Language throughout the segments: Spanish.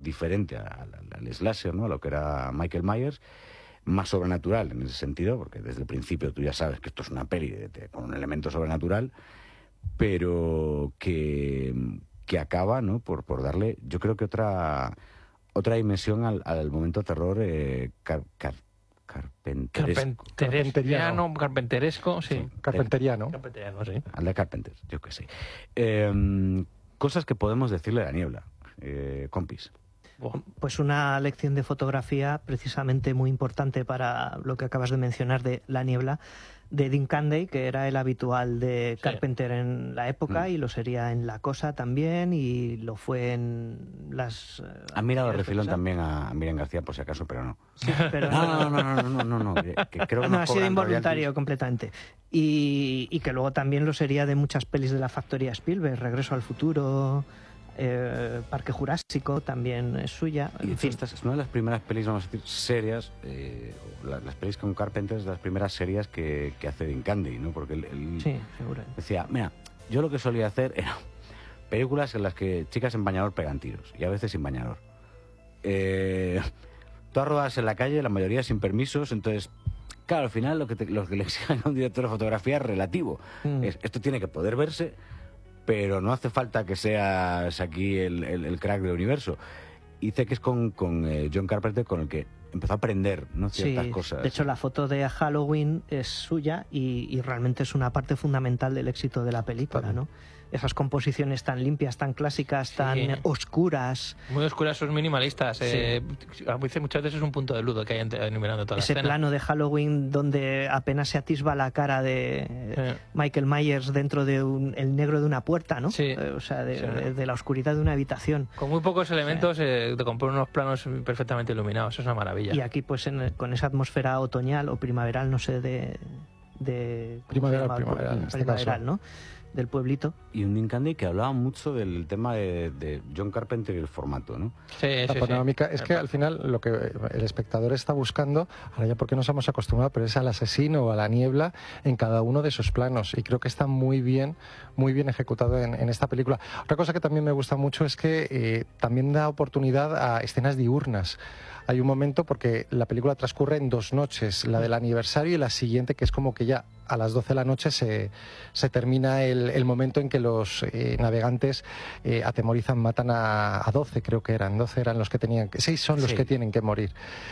diferente al slasher, ¿no? A lo que era Michael Myers, más sobrenatural en ese sentido, porque desde el principio tú ya sabes que esto es una peli con un elemento sobrenatural, pero que acaba, ¿no? por darle, yo creo que otra dimensión al momento terror carpenteresco, sí. Carpenteriano, sí. Al de Carpenter, yo qué sé. Cosas que podemos decirle a la niebla, compis. Pues una lección de fotografía precisamente muy importante para lo que acabas de mencionar de La niebla, de Dean Canday, que era el habitual de Carpenter en la época y lo sería en La cosa también, y lo fue en las... Han mirado de refilón también a Miriam García por si acaso, pero no. Sí, pero no, que creo que no ha sido involuntario completamente. Y que luego también lo sería de muchas pelis de la factoría Spielberg, Regreso al futuro... Parque Jurásico también es suya. Y en fin, esta es una de las primeras pelis, vamos a decir, serias, las pelis con Carpenter es de las primeras serias que hace Dean Candy, ¿no? Porque él sí, seguro. Decía, mira, yo lo que solía hacer era películas en las que chicas en bañador pegan tiros, y a veces sin bañador. Todas rodadas en la calle, la mayoría sin permisos, entonces... Claro, al final lo que le exigen a un director de fotografía es relativo. Esto tiene que poder verse, pero no hace falta que seas aquí el crack del universo. Dice que es con John Carpenter con el que empezó a aprender, ¿no? Ciertas cosas. De hecho, la foto de Halloween es suya y realmente es una parte fundamental del éxito de la película, ¿no? Esas composiciones tan limpias, tan clásicas, tan oscuras. Muy oscuras, son minimalistas. Muchas veces es un punto de ludo que hay enumerando toda la escena. Ese plano de Halloween donde apenas se atisba la cara de Michael Myers dentro de el negro de una puerta, ¿no? O sea, de la oscuridad de una habitación. Con muy pocos elementos te componen unos planos perfectamente iluminados. Eso es una maravilla. Y aquí, pues, con esa atmósfera otoñal o primaveral, no sé, primaveral, ¿no? Del pueblito. Y un Dean Candy que hablaba mucho del tema de John Carpenter y el formato, ¿no? La panorámica. Es que al final lo que el espectador está buscando, ahora ya porque nos hemos acostumbrado, pero es al asesino o a la niebla en cada uno de sus planos, y creo que está muy bien ejecutado en esta película. Otra cosa que también me gusta mucho es que también da oportunidad a escenas diurnas. Hay un momento, porque la película transcurre en 2 noches, la del aniversario y la siguiente, que es como que ya a las 12 de la noche se termina el momento en que los navegantes atemorizan, matan a 12, creo que eran 12 eran los que tenían que... 6 son los que tienen que morir.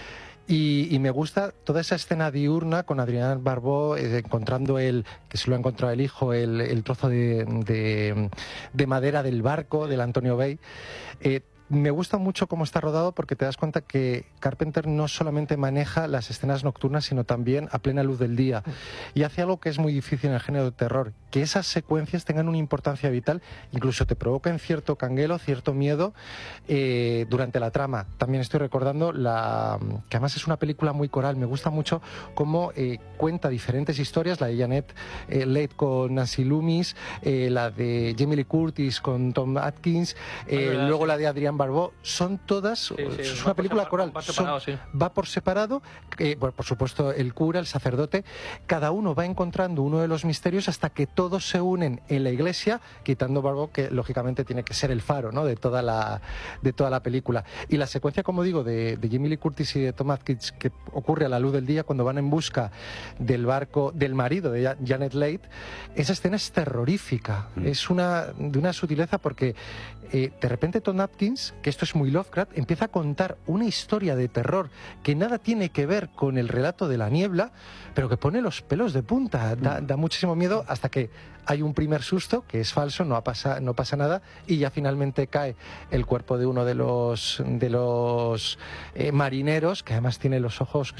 Y me gusta toda esa escena diurna con Adrián Barbeau encontrando que se lo ha encontrado el hijo, el trozo de madera del barco del Antonio Bay. Me gusta mucho cómo está rodado, porque te das cuenta que Carpenter no solamente maneja las escenas nocturnas, sino también a plena luz del día. Y hace algo que es muy difícil en el género de terror, que esas secuencias tengan una importancia vital, incluso te provoquen cierto canguelo, cierto miedo durante la trama. También estoy recordando que además es una película muy coral. Me gusta mucho cómo cuenta diferentes historias, la de Janet Leigh con Nancy Loomis, la de Jamie Lee Curtis con Tom Atkins, luego la de Adrián Barbeau. Son todas, es una película coral, va por separado, bueno, por supuesto el cura, el sacerdote, cada uno va encontrando uno de los misterios hasta que todos se unen en la iglesia, quitando Barbeau, que lógicamente tiene que ser el faro, ¿no?, de toda la película. Y la secuencia, como digo, de Jamie Lee Curtis y de Tom Atkins, que ocurre a la luz del día cuando van en busca del barco del marido de Janet Leigh, esa escena es terrorífica, es de una sutileza, porque de repente Tom Atkins, que esto es muy Lovecraft, empieza a contar una historia de terror que nada tiene que ver con el relato de la niebla, pero que pone los pelos de punta, da muchísimo miedo, hasta que hay un primer susto, que es falso, no pasa nada, y ya finalmente cae el cuerpo de uno de los marineros, que además tiene los ojos,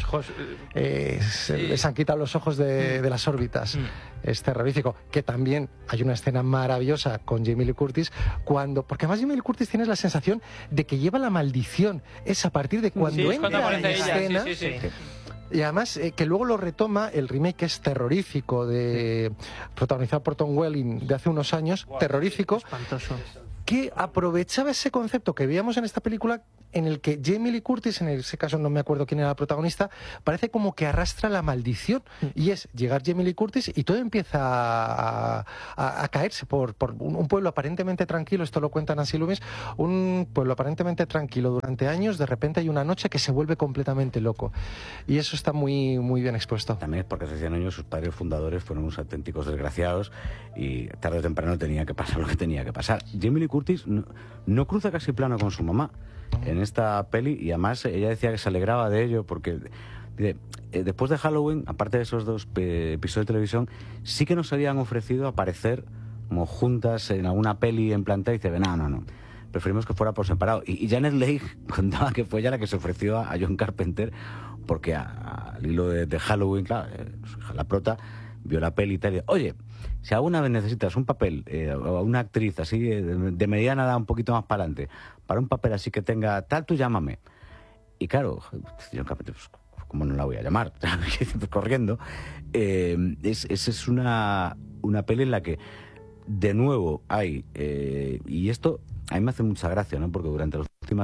les han quitado los ojos de las órbitas. Es terrorífico. Que también hay una escena maravillosa con Jamie Lee Curtis, porque además Jamie Lee Curtis tienes la sensación de que lleva la maldición, es a partir de cuando entra en escena. Y además que luego lo retoma el remake, que es terrorífico, protagonizado por Tom Welling, de hace unos años, terrorífico, espantoso, que aprovechaba ese concepto que veíamos en esta película, en el que Jamie Lee Curtis, en ese caso no me acuerdo quién era la protagonista, parece como que arrastra la maldición, y es llegar Jamie Lee Curtis y todo empieza a caerse por un pueblo aparentemente tranquilo. Esto lo cuenta Nancy Loomis, un pueblo aparentemente tranquilo durante años, de repente hay una noche que se vuelve completamente loco, y eso está muy, muy bien expuesto. También es porque hace 100 años sus padres fundadores fueron unos auténticos desgraciados y tarde o temprano tenía que pasar lo que tenía que pasar. Jamie Lee Curtis no cruza casi plano con su mamá en esta peli, y además ella decía que se alegraba de ello porque después de Halloween, aparte de esos 2 episodios de televisión, sí que nos habían ofrecido aparecer como juntas en alguna peli en planta, y dice, no, preferimos que fuera por separado. Y Janet Leigh contaba que fue ella la que se ofreció a John Carpenter porque al hilo de Halloween, claro, la prota vio la peli y tal, y oye, si alguna vez necesitas un papel o una actriz así de mediana edad un poquito más para adelante, para un papel así que tenga tal, tú llámame. Y claro, John Carpenter, pues, ¿cómo no la voy a llamar? Corriendo. Es una peli en la que de nuevo hay, y esto a mí me hace mucha gracia, ¿no? Porque durante las últimas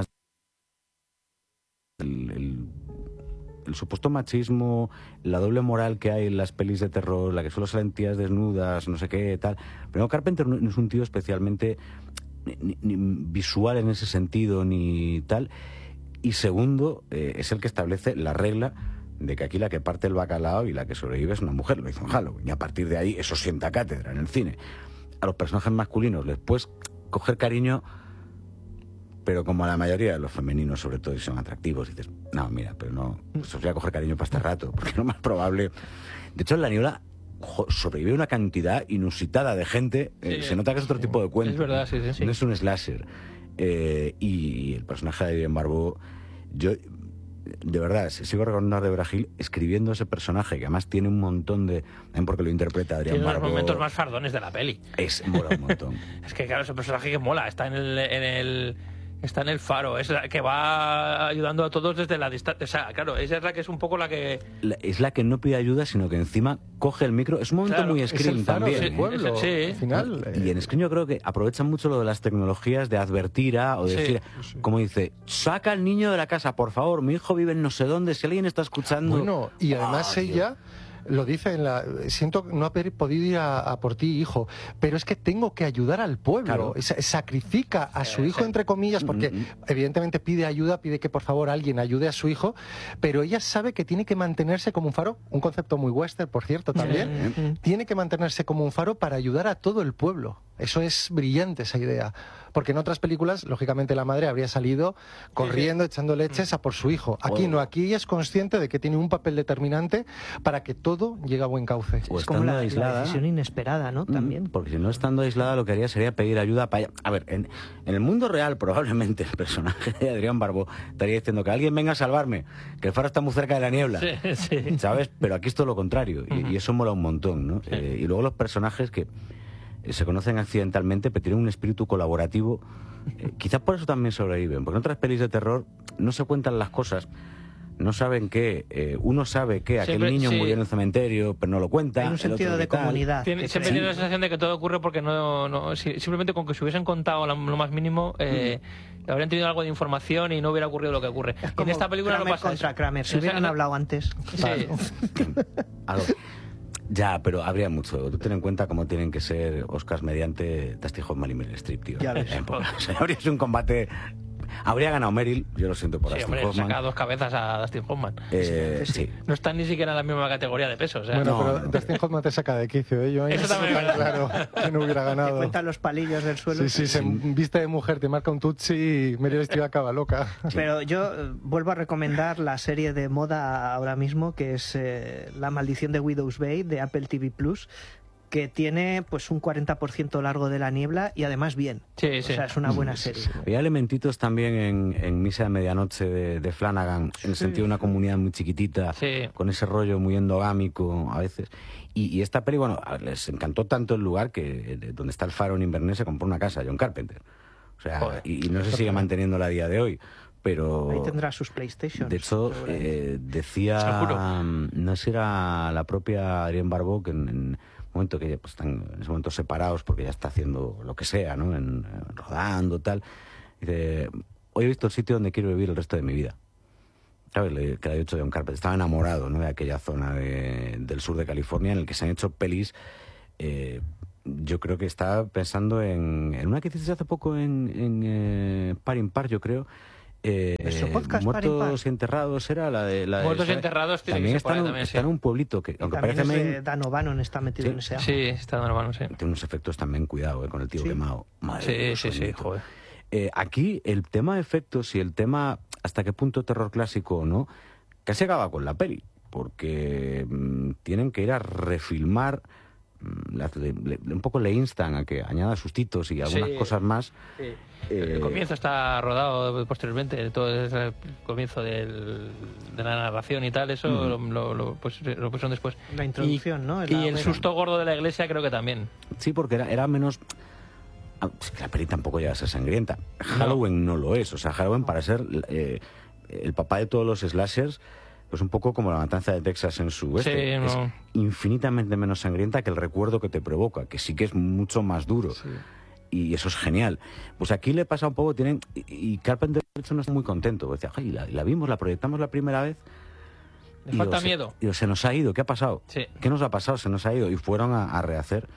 el supuesto machismo, la doble moral que hay en las pelis de terror, la que solo salen tías desnudas, no sé qué, tal. Pero Carpenter no es un tío especialmente ni visual en ese sentido, ni tal. Y segundo, es el que establece la regla de que aquí la que parte el bacalao y la que sobrevive es una mujer. Lo hizo en Halloween. Y a partir de ahí eso sienta cátedra en el cine. A los personajes masculinos les puedes coger cariño, pero como a la mayoría de los femeninos, sobre todo, si son atractivos, dices, no, mira, pero no, pues os voy a coger cariño para este rato, porque lo más probable... De hecho, en La Niebla sobrevive una cantidad inusitada de gente, se nota que es otro tipo de cuento. Es verdad, sí. No es un slasher. Y el personaje de Adrienne Barbeau, yo, de verdad, sigo recordando a Debra Hill escribiendo ese personaje, que además tiene un montón de... También porque lo interpreta Adrienne Barbeau. Tiene los momentos más fardones de la peli. Mola un montón. Es que, claro, es un personaje que mola, está está en el faro, es la que va ayudando a todos desde la distancia. O sea, claro, ella es la que es un poco la que... Es la que no pide ayuda, sino que encima coge el micro. Es un momento muy Scream también. Del pueblo, al final. Y en Scream yo creo que aprovechan mucho lo de las tecnologías de advertir o de decir, como dice, saca al niño de la casa, por favor, mi hijo vive en no sé dónde, si alguien está escuchando... Bueno, y además ella... Lo dice siento no haber podido ir a por ti, hijo, pero es que tengo que ayudar al pueblo. Claro. Sacrifica a su hijo, entre comillas, porque evidentemente pide ayuda, pide que por favor alguien ayude a su hijo, pero ella sabe que tiene que mantenerse como un faro, un concepto muy western, por cierto, también. Tiene que mantenerse como un faro para ayudar a todo el pueblo. Eso es brillante, esa idea. Porque en otras películas, lógicamente, la madre habría salido corriendo, echando leches a por su hijo. Aquí no, aquí ella es consciente de que tiene un papel determinante para que todo llegue a buen cauce. Es como la decisión inesperada, ¿no? También. Porque si no, estando aislada, lo que haría sería pedir ayuda para... A ver, en el mundo real, probablemente el personaje de Adrienne Barbeau estaría diciendo que alguien venga a salvarme, que el faro está muy cerca de la niebla. Sí. ¿Sabes? Pero aquí es todo lo contrario. Y eso mola un montón, ¿no? Y luego los personajes que se conocen accidentalmente, pero tienen un espíritu colaborativo. Quizás por eso también sobreviven, porque en otras pelis de terror no se cuentan las cosas, no saben que uno sabe que aquel niño murió en el cementerio, pero no lo cuenta. Hay un sentido de comunidad. Siempre tiene la sensación de que todo ocurre porque simplemente con que se hubiesen contado lo más mínimo, habrían tenido algo de información y no hubiera ocurrido lo que ocurre. En esta película Kramer no pasa contra eso. Kramer, si hubieran hablado antes. Ya, pero habría mucho. Tú ten en cuenta cómo tienen que ser Oscars mediante Dustin Hoffman y Meryl Streep, tío. Ya ves. Habría sido un combate... Habría ganado Meryl, yo lo siento por Dustin Hoffman. Saca 2 cabezas a Dustin Hoffman. Sí. No están ni siquiera en la misma categoría de peso. O sea. Bueno, pero Dustin Hoffman te saca de quicio, ¿eh? Yo eso también es claro que no hubiera ganado. Te cuentan los palillos del suelo. Sí, se viste de mujer, te marca un tutsi y Meryl Streep acaba loca. Pero yo vuelvo a recomendar la serie de moda ahora mismo, que es La maldición de Widow's Bay, de Apple TV+, que tiene pues un 40% largo de La Niebla y además bien. O sea, es una buena serie. Había elementitos también en Misa de Medianoche de Flanagan, en el sentido de una comunidad muy chiquitita, con ese rollo muy endogámico a veces. Y esta peli, bueno, les encantó tanto el lugar que donde está el faro en Inverness se compró una casa, John Carpenter. O sea, y no se sigue manteniéndola a día de hoy. Pero ahí tendrá sus PlayStation. De hecho, decía, no sé si era la propia Adrienne Barbeau, que momento que pues, están en ese momento separados porque ya está haciendo lo que sea, ¿no? Rodando, tal. Dice, hoy he visto el sitio donde quiero vivir el resto de mi vida. ¿Sabes? Que le había hecho John Carpenter. Estaba enamorado, ¿no? De aquella zona del sur de California en el que se han hecho pelis. Yo creo que estaba pensando en una que hiciste hace poco en Par Impar, yo creo. Podcast, Muertos y enterrados era la de Muertos y enterrados también está en un pueblito que aunque parece Dan O'Bannon está metido en ese. Sí, está Dan O'Bannon, sí. Tiene unos efectos también, cuidado, con el tío quemado. Madre Sí, joder. Aquí el tema de efectos y el tema hasta qué punto terror clásico o no, casi acaba con la peli, porque tienen que ir a refilmar, un poco le instan a que añada sustitos y algunas cosas más. Sí. El comienzo está rodado posteriormente, todo es el comienzo de la narración y tal, eso lo pusieron después. La introducción, ¿no? Y el susto gordo de la iglesia creo que también. Sí, porque era menos... Es que la peli tampoco llega a ser sangrienta. Halloween no lo es. O sea, Halloween para ser el papá de todos los slashers, pues un poco como La Matanza de Texas en su oeste. Sí, no. Es infinitamente menos sangrienta que el recuerdo que te provoca, que sí que es mucho más duro. Sí. Y eso es genial. Pues aquí le pasa un poco, y Carpenter de hecho no está muy contento. Decía, ay, la vimos, la proyectamos la primera vez. Le falta miedo. Y se nos ha ido, ¿qué ha pasado? Sí. ¿Qué nos ha pasado? Se nos ha ido. Y fueron a rehacer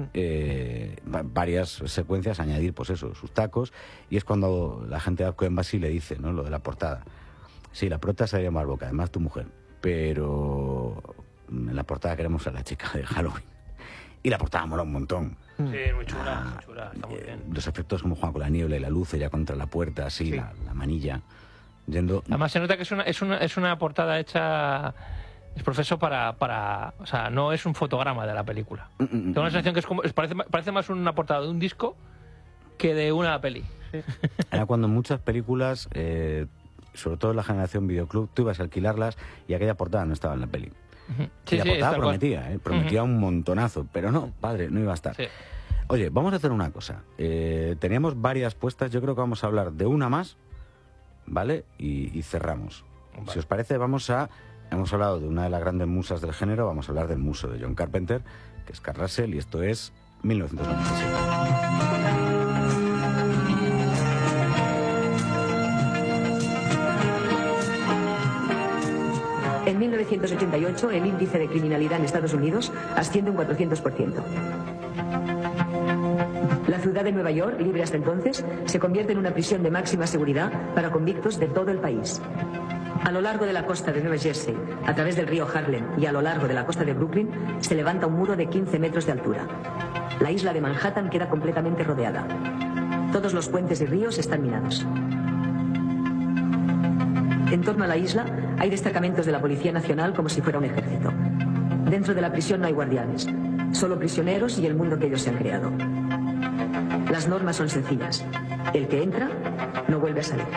varias secuencias, añadir pues eso, sus tacos, y es cuando la gente de Arco Embassy le dice, ¿no? Lo de la portada. Sí, la prota se llama Boca, además tu mujer, pero en la portada queremos a la chica de Halloween. Y la portada mola un montón. Sí, muy chula, está muy bien. Los efectos como juegan con la niebla y la luz ella contra la puerta, así, sí. la manilla. Yendo... Además se nota que es una portada hecha... Es profeso para... O sea, no es un fotograma de la película. Tengo la sensación que es como... Parece más una portada de un disco que de una peli. Sí. Era cuando muchas películas, sobre todo en la generación videoclub, tú ibas a alquilarlas y aquella portada no estaba en la peli. Sí, y la portada prometía, prometía un montonazo, pero no, padre, no iba a estar. Sí. Oye, vamos a hacer una cosa. Teníamos varias puestas, yo creo que vamos a hablar de una más, ¿vale? Y cerramos. Vale. Si os parece, hemos hablado de una de las grandes musas del género, vamos a hablar del muso de John Carpenter, que es Kurt Russell, y esto es 1997. En 1988, el índice de criminalidad en Estados Unidos asciende un 400%. La ciudad de Nueva York, libre hasta entonces, se convierte en una prisión de máxima seguridad para convictos de todo el país. A lo largo de la costa de Nueva Jersey, a través del río Harlem y a lo largo de la costa de Brooklyn, se levanta un muro de 15 metros de altura. La isla de Manhattan queda completamente rodeada. Todos los puentes y ríos están minados. En torno a la isla hay destacamentos de la Policía Nacional como si fuera un ejército. Dentro de la prisión no hay guardianes, solo prisioneros y el mundo que ellos se han creado. Las normas son sencillas. El que entra no vuelve a salir.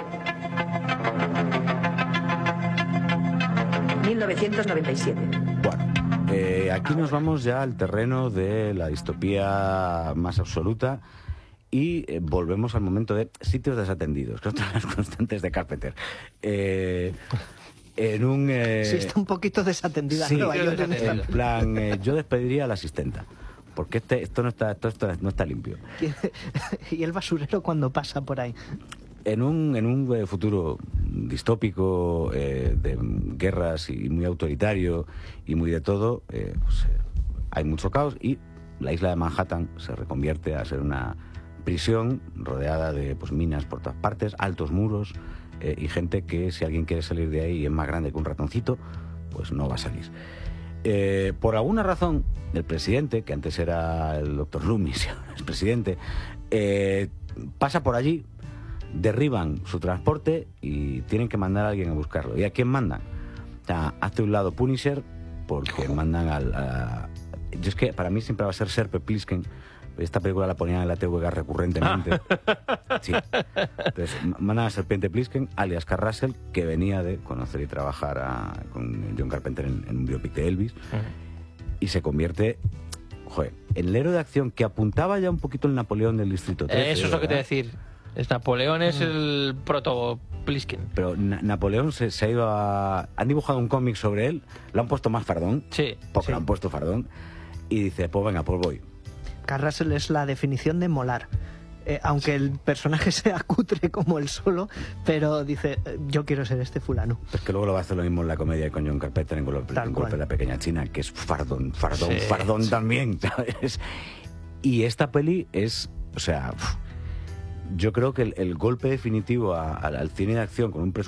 1997. Bueno, aquí nos vamos ya al terreno de la distopía más absoluta. Y volvemos al momento de sitios desatendidos, que son las constantes de Carpenter. En un... Sí, está un poquito desatendida. Sí, en plan, yo despediría a la asistenta, porque esto no está limpio. ¿Y el basurero cuando pasa por ahí? En un futuro distópico, de guerras y muy autoritario y muy de todo, pues, hay mucho caos y la isla de Manhattan se reconvierte a ser una prisión rodeada de minas por todas partes, altos muros y gente que si alguien quiere salir de ahí y es más grande que un ratoncito, pues no va a salir. Por alguna razón, el presidente, que antes era el doctor Loomis, el presidente, pasa por allí, derriban su transporte y tienen que mandar a alguien a buscarlo. ¿Y a quién mandan? O sea, hace un lado Punisher, porque mandan yo es que para mí siempre va a ser Serpe Plisken. Esta película la ponían en la TVG recurrentemente. Sí. Entonces, mandan a Serpiente Plisken, alias Kurt Russell, que venía de conocer y trabajar con John Carpenter en un biopic de Elvis, y se convierte en el héroe de acción que apuntaba ya un poquito el Napoleón del Distrito 13. Eso es lo que te voy a decir. Napoleón es el proto Plisken. Pero Napoleón se ha ido a... Han dibujado un cómic sobre él, lo han puesto más fardón. Sí. Porque lo han puesto fardón. y dice, pues venga, pues voy. Kurt Russell es la definición de molar. Aunque el personaje sea cutre como él solo, pero dice, yo quiero ser este fulano. Es que luego lo va a hacer lo mismo en la comedia con John Carpenter en Golpe de la Pequeña China, que es fardón también, ¿sabes? Y esta peli es, o sea, yo creo que el golpe definitivo al cine de acción con un presupuesto